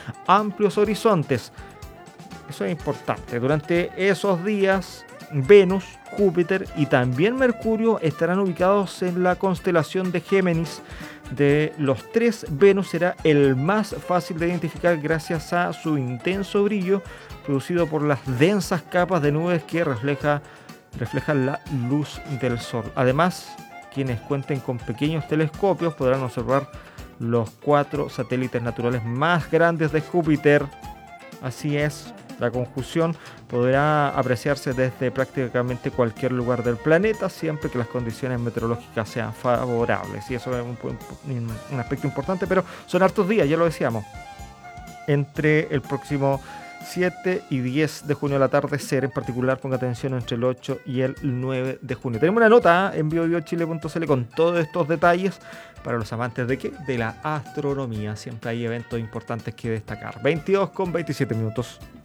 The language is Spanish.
amplios horizontes. Eso es importante. Durante esos días, Venus, Júpiter y también Mercurio estarán ubicados en la constelación de Géminis. De los tres, Venus será el más fácil de identificar gracias a su intenso brillo producido por las densas capas de nubes que reflejan la luz del Sol. Además, quienes cuenten con pequeños telescopios podrán observar los 4 satélites naturales más grandes de Júpiter. Así es, la conjunción podrá apreciarse desde prácticamente cualquier lugar del planeta, siempre que las condiciones meteorológicas sean favorables. Y eso es un aspecto importante, pero son hartos días, ya lo decíamos. Entre el próximo 7 y 10 de junio al atardecer, en particular ponga atención entre el 8 y el 9 de junio. Tenemos una nota en biobiochile.cl con todos estos detalles para los amantes de ¿qué? De la astronomía. Siempre hay eventos importantes que destacar. 22:27 minutos.